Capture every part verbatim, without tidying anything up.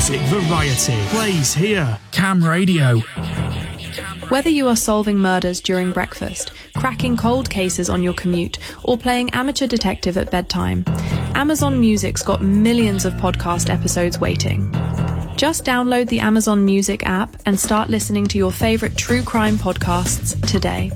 Music variety plays here. Cam Radio. Whether you are solving murders during breakfast, cracking cold cases on your commute, or playing amateur detective at bedtime, Amazon Music's got millions of podcast episodes waiting. Just download the Amazon Music app and start listening to your favourite true crime podcasts today.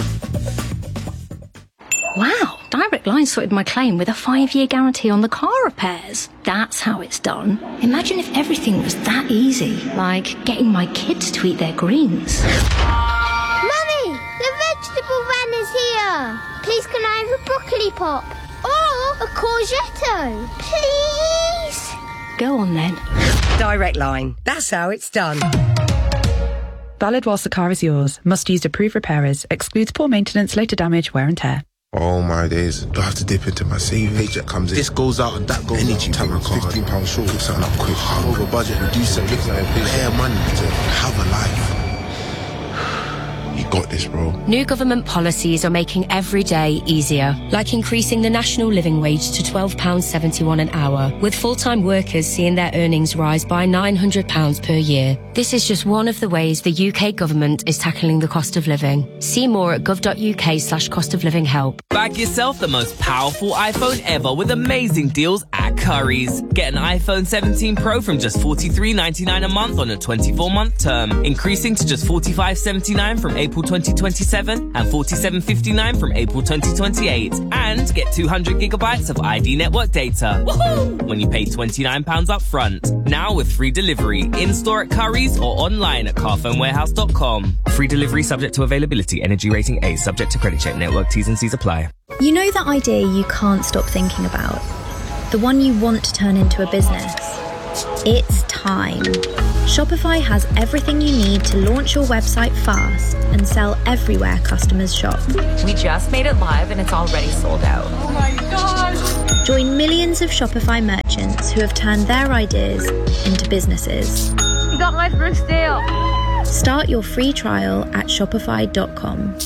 Wow, Direct Line sorted my claim with a five-year guarantee on the car repairs. That's how it's done. Imagine if everything was that easy, like getting my kids to eat their greens. Mummy, the vegetable van is here. Please can I have a broccoli pop? Or a courgette? Please? Go on then. Direct Line. That's how it's done. Valid whilst the car is yours. Must use approved repairers. Excludes poor maintenance, later damage, wear and tear. Oh my days. Do I have to dip into my savings? Paycheck comes in. This goes out and that goes Energy out. Energy fifteen pounds short. Look something up quick. I'm over budget. Reduce it. Look something. Pay money to have a life. You got this, bro. New government policies are making every day easier, like increasing the national living wage to twelve pounds seventy-one an hour, with full-time workers seeing their earnings rise by nine hundred pounds per year. This is just one of the ways the U K government is tackling the cost of living. See more at gov.uk slash cost of living help. Bag yourself the most powerful iPhone ever with amazing deals at Currys. Get an iPhone seventeen Pro from just forty-three ninety-nine a month on a twenty-four month term, increasing to just forty-five seventy-nine from April twenty twenty-seven and forty-seven fifty-nine from April twenty twenty-eight. And get two hundred gigabytes of I D network data. Woohoo! When you pay twenty-nine pounds up front. Now with free delivery in-store at Currys or online at carphone warehouse dot com. Free delivery subject to availability. Energy rating A subject to credit check. Network T's and C's apply. You know that idea you can't stop thinking about? The one you want to turn into a business? It's time. Shopify has everything you need to launch your website fast and sell everywhere customers shop. We just made it live and it's already sold out. Oh my gosh! Join millions of Shopify merchants who have turned their ideas into businesses. You got my first deal. Start your free trial at shopify dot com.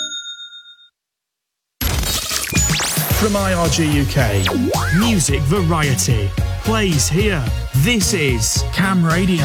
From I R G U K, Music variety plays here. This is Cam Radio.